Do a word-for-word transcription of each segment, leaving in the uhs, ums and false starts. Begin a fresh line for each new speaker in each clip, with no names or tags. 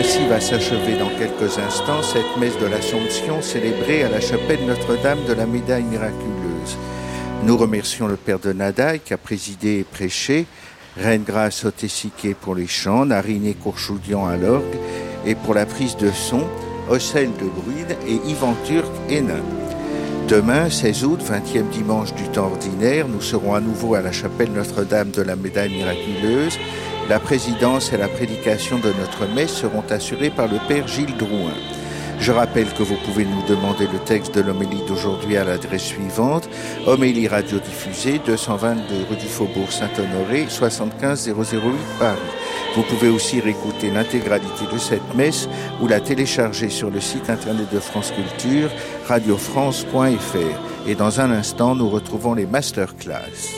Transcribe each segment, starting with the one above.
Ainsi va s'achever dans quelques instants cette messe de l'Assomption célébrée à la chapelle Notre-Dame de la Médaille miraculeuse. Nous remercions le Père de Nadaï qui a présidé et prêché, Reine Grâce Otesiké pour les chants, Nariné Courchoudian à l'orgue et pour la prise de son, Ossel de Bruide et Yvan Turc Hénin. Demain, seize août, vingtième dimanche du temps ordinaire, nous serons à nouveau à la chapelle Notre-Dame de la Médaille miraculeuse. La présidence et la prédication de notre messe seront assurées par le Père Gilles Drouin. Je rappelle que vous pouvez nous demander le texte de l'homélie d'aujourd'hui à l'adresse suivante, homélie radiodiffusée, deux cent vingt-deux rue du Faubourg Saint-Honoré, soixante-quinze zéro zéro huit Paris. Vous pouvez aussi réécouter l'intégralité de cette messe ou la télécharger sur le site internet de France Culture, radio france point f r. Et dans un instant, nous retrouvons les masterclass.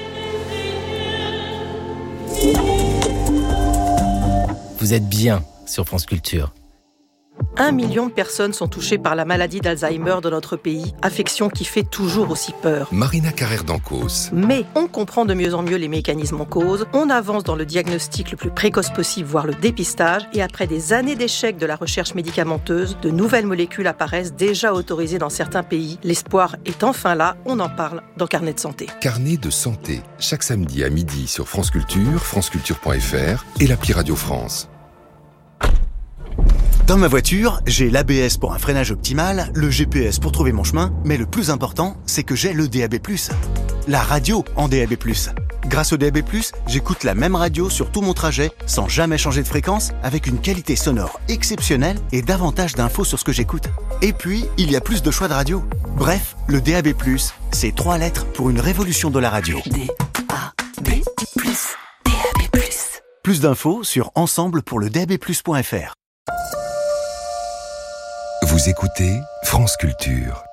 Vous êtes bien sur France Culture.
Un million de personnes sont touchées par la maladie d'Alzheimer dans notre pays, affection qui fait toujours aussi peur.
Marina Carrère d'Ancos.
Mais on comprend de mieux en mieux les mécanismes en cause, on avance dans le diagnostic le plus précoce possible, voire le dépistage, et après des années d'échecs de la recherche médicamenteuse, de nouvelles molécules apparaissent déjà autorisées dans certains pays. L'espoir est enfin là, on en parle dans Carnet de santé.
Carnet de santé, chaque samedi à midi sur France Culture, franceculture point f r et l'appli Radio France.
Dans ma voiture, j'ai l'A B S pour un freinage optimal, le G P S pour trouver mon chemin, mais le plus important, c'est que j'ai le D A B plus. La radio en D A B plus. Grâce au D A B plus, j'écoute la même radio sur tout mon trajet, sans jamais changer de fréquence, avec une qualité sonore exceptionnelle et davantage d'infos sur ce que j'écoute. Et puis, il y a plus de choix de radio. Bref, le D A B plus, c'est trois lettres pour une révolution de la radio.
D A B plus, D A B plus.
Plus d'infos sur ensemble pour le d a b plus point f r.
Vous écoutez France Culture.